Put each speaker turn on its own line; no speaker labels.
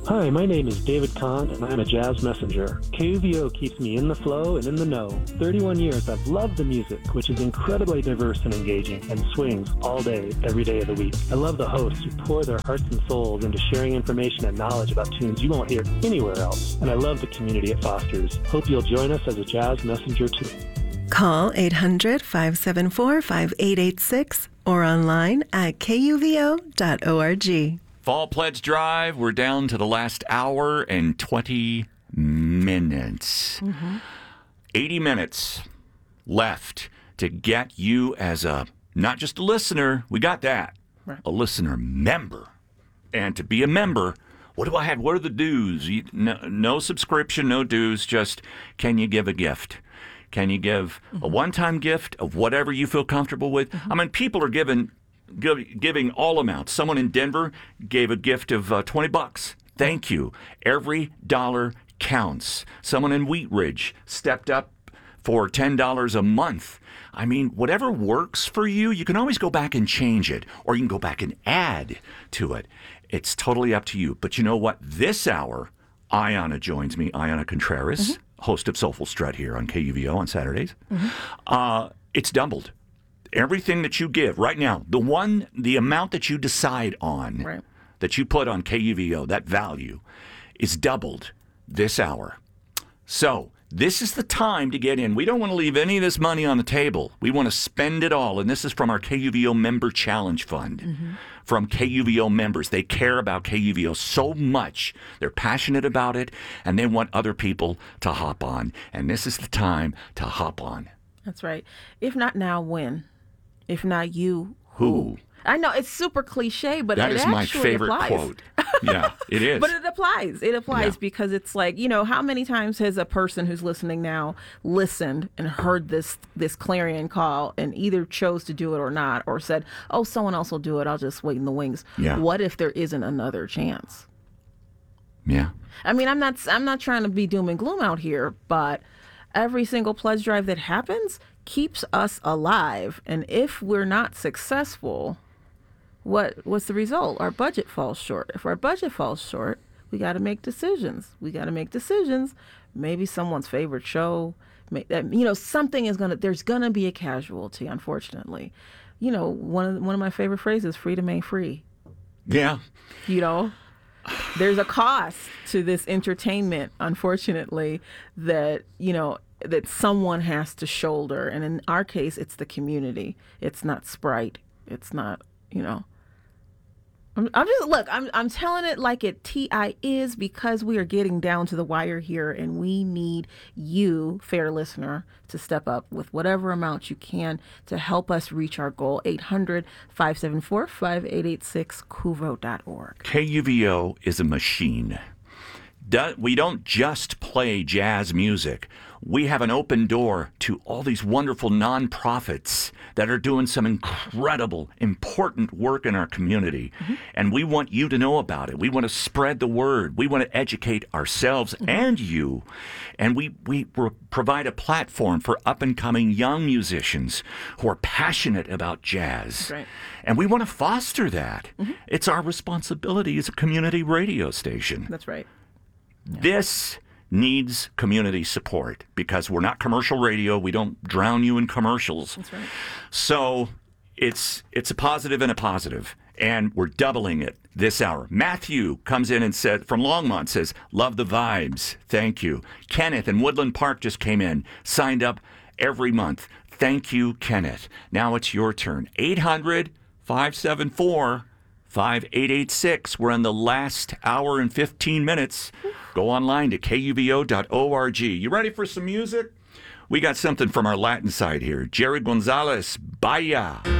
Hi, my name is David Kahn, and I'm a jazz messenger. KUVO keeps me in the flow and in the know. 31 years, I've loved the music, which is incredibly diverse and engaging, and swings all day, every day of the week. I love the hosts who pour their hearts and souls into sharing information and knowledge about tunes you won't hear anywhere else. And I love the community it fosters. Hope you'll join us as a jazz messenger, too.
Call 800-574-5886 or online at kuvo.org.
Fall Pledge Drive, we're down to the last hour and 20 minutes. 80 minutes left to get you as not just a listener, we got that, right. A listener member. And to be a member, what do I have? What are the dues? No subscription, no dues, just can you give a gift? Can you give a one-time gift of whatever you feel comfortable with? I mean, people are giving all amounts. Someone in Denver gave a gift of $20. Thank you. Every dollar counts. Someone in Wheat Ridge stepped up for $10 a month. I mean, whatever works for you, you can always go back and change it, or you can go back and add to it. It's totally up to you. But you know what? This hour, Ayanna joins me, Ayanna Contreras, host of Soulful Strut here on KUVO on Saturdays. It's doubled. Everything that you give right now, the amount that you decide on, right, that you put on KUVO, that value, is doubled this hour. So this is the time to get in. We don't want to leave any of this money on the table. We want to spend it all. And this is from our KUVO Member Challenge Fund. From KUVO members. They care about KUVO so much. They're passionate about it, and they want other people to hop on. And this is the time to hop on.
That's right. If not now, when? If not you,
who?
I know it's super cliche, but
that
it
is my favorite
applies.
Quote. Yeah, it is.
But it applies. It applies because it's like, how many times has a person who's listening now listened and heard this clarion call and either chose to do it or not, or said, "Oh, someone else will do it. I'll just wait in the wings."
Yeah.
What if there isn't another chance?
Yeah.
I mean, I'm not trying to be doom and gloom out here, but every single pledge drive that happens keeps us alive, and if we're not successful, what's the result? Our budget falls short. If our budget falls short, we got to make decisions. Maybe someone's favorite show, something is there's gonna be a casualty, unfortunately. One of my favorite phrases, freedom ain't free.
Yeah.
There's a cost to this entertainment, unfortunately, that someone has to shoulder. And in our case, it's the community. It's not Sprite. It's not, I'm telling it like it TI is, because we are getting down to the wire here, and we need you, fair listener, to step up with whatever amount you can to help us reach our goal. 800-574-5886, kuvo.org.
KUVO is a machine. We don't just play jazz music. We have an open door to all these wonderful nonprofits that are doing some incredible, important work in our community. And we want you to know about it. We want to spread the word. We want to educate ourselves and you. And we provide a platform for up-and-coming young musicians who are passionate about jazz.
Right.
And we want to foster that. It's our responsibility as a community radio station.
That's right. Yeah.
This needs community support because we're not commercial radio. We don't drown you in commercials.
That's right.
So it's a positive and a positive, and we're doubling it this hour. Matthew comes in and said, from Longmont, says, love the vibes. Thank you. Kenneth in Woodland Park just came in, signed up every month. Thank you, Kenneth. Now it's your turn. 800-574-5886. We're in the last hour and 15 minutes. Go online to kuvo.org. You ready for some music? We got something from our Latin side here. Jerry Gonzalez, Baya.